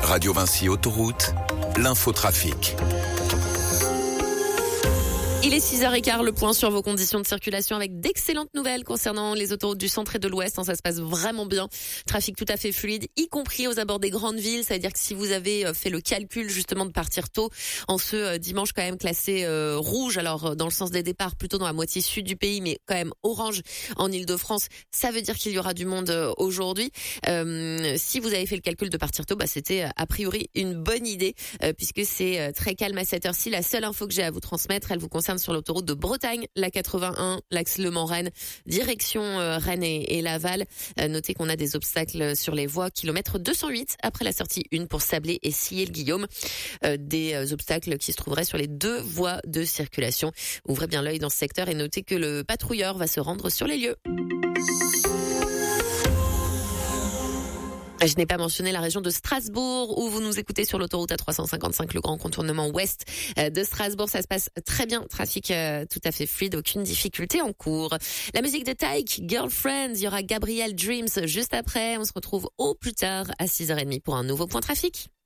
Radio Vinci Autoroute, l'infotrafic. Il est 6h15, le point sur vos conditions de circulation avec d'excellentes nouvelles concernant les autoroutes du centre et de l'ouest. Ça se passe vraiment bien. Trafic tout à fait fluide, y compris aux abords des grandes villes. Ça veut dire que si vous avez fait le calcul justement de partir tôt en ce dimanche quand même classé rouge, alors dans le sens des départs plutôt dans la moitié sud du pays, mais quand même orange en Île-de-France, ça veut dire qu'il y aura du monde aujourd'hui. Si vous avez fait le calcul de partir tôt, c'était a priori une bonne idée puisque c'est très calme à cette heure-ci. La seule info que j'ai à vous transmettre, elle vous concerne sur l'autoroute de Bretagne, la 81, l'axe Le Mans-Rennes, direction Rennes et Laval. Notez qu'on a des obstacles sur les voies, kilomètre 208 après la sortie 1 pour Sablé et Sillé-le-Guillaume. Des obstacles qui se trouveraient sur les deux voies de circulation. Ouvrez bien l'œil dans ce secteur et notez que le patrouilleur va se rendre sur les lieux. Je n'ai pas mentionné la région de Strasbourg où vous nous écoutez sur l'autoroute A355, le grand contournement ouest de Strasbourg. Ça se passe très bien, trafic tout à fait fluide, aucune difficulté en cours. La musique de Tyke, Girlfriend, il y aura Gabriel Dreams juste après. On se retrouve au plus tard à 6h30 pour un nouveau point trafic.